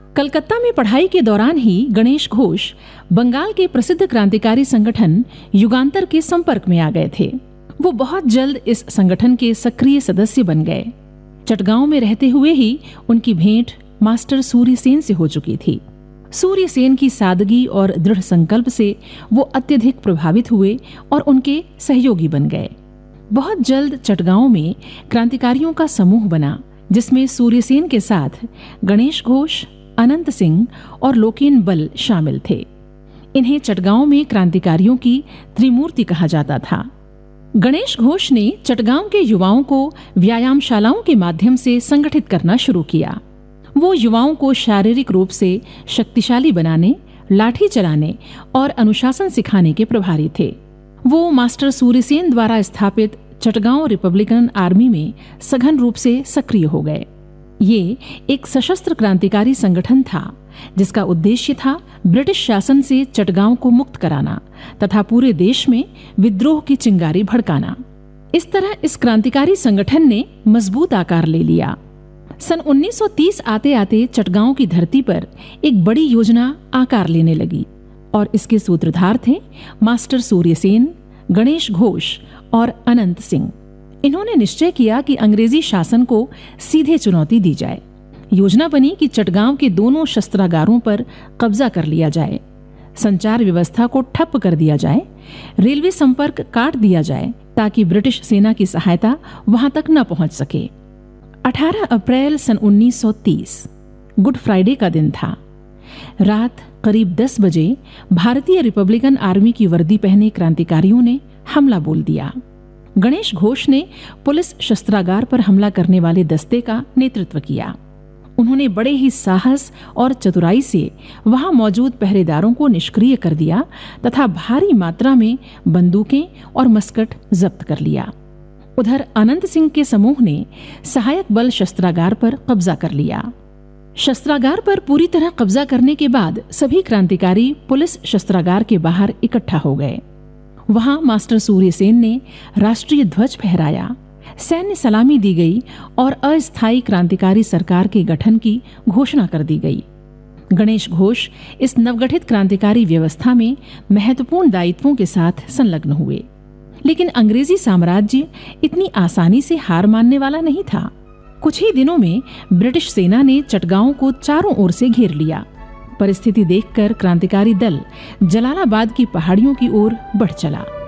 कलकत्ता में पढ़ाई के दौरान ही गणेश घोष बंगाल के प्रसिद्ध क्रांतिकारी संगठन युगांतर के संपर्क में आ गए थे। वो बहुत जल्द इस संगठन के सक्रिय सदस्य बन गए। चटगांव में रहते हुए ही उनकी भेंट मास्टर सूर्यसेन से हो चुकी थी। सूर्यसेन की सादगी और दृढ़ संकल्प से वो अत्यधिक प्रभावित हुए और उनके सहयोगी बन गए। बहुत जल्द चटगांव में क्रांतिकारियों का समूह बना, जिसमें सूर्यसेन के साथ गणेश घोष, अनंत सिंह और लोकेन बल शामिल थे। इन्हें चटगांव में क्रांतिकारियों की त्रिमूर्ति कहा जाता था। गणेश घोष ने चटगांव के युवाओं को व्यायामशालाओं के माध्यम से संगठित करना शुरू किया। वो युवाओं को शारीरिक रूप से शक्तिशाली बनाने, लाठी चलाने और अनुशासन सिखाने के प्रभारी थे। वो मास्टर सूर्यसेन द्वारा स्थापित चटगांव रिपब्लिकन आर्मी में सघन रूप से सक्रिय हो गए। ये एक सशस्त्र क्रांतिकारी संगठन था जिसका उद्देश्य था ब्रिटिश शासन से चटगांव को मुक्त कराना तथा पूरे देश में विद्रोह की चिंगारी भड़काना। इस तरह इस क्रांतिकारी संगठन ने मजबूत आकार ले लिया। सन 1930 आते आते चटगांव की धरती पर एक बड़ी योजना आकार लेने लगी और इसके सूत्रधार थे मास्टर सूर्यसेन, गणेश घोष और अनंत सिंह। इन्होंने निश्चय किया कि अंग्रेजी शासन को सीधे चुनौती दी जाए। योजना बनी कि चटगांव के दोनों शस्त्रागारों पर कब्जा कर लिया जाए, संचार व्यवस्था को ठप कर दिया जाए, रेलवे संपर्क काट दिया जाए ताकि ब्रिटिश सेना की सहायता वहां तक न पहुंच सके। 18 अप्रैल सन 1930 गुड फ्राइडे का दिन था। रात करीब 10 बजे भारतीय रिपब्लिकन आर्मी की वर्दी पहने क्रांतिकारियों ने हमला बोल दिया। गणेश घोष ने पुलिस शस्त्रागार पर हमला करने वाले दस्ते का नेतृत्व किया। उन्होंने बड़े ही साहस और चतुराई से वहां मौजूद पहरेदारों को निष्क्रिय कर दिया तथा भारी मात्रा में बंदूकें और मस्कट जब्त कर लिया। उधर अनंत सिंह के समूह ने सहायक बल शस्त्रागार पर कब्जा कर लिया। शस्त्रागार पर पूरी तरह कब्जा करने के बाद सभी क्रांतिकारी पुलिस शस्त्रागार के बाहर इकट्ठा हो गए। वहां मास्टर सूर्यसेन ने राष्ट्रीय ध्वज फहराया, सैन्य सलामी दी गई और अस्थायी क्रांतिकारी सरकार के गठन की घोषणा कर दी गई। गणेश घोष इस नवगठित क्रांतिकारी व्यवस्था में महत्वपूर्ण दायित्वों के साथ संलग्न हुए। लेकिन अंग्रेजी साम्राज्य इतनी आसानी से हार मानने वाला नहीं था। कुछ ही दिनों में ब्रिटिश सेना ने चटगांव को चारों ओर से घेर लिया। परिस्थिति देखकर क्रांतिकारी दल जलालाबाद की पहाड़ियों की ओर बढ़ चला।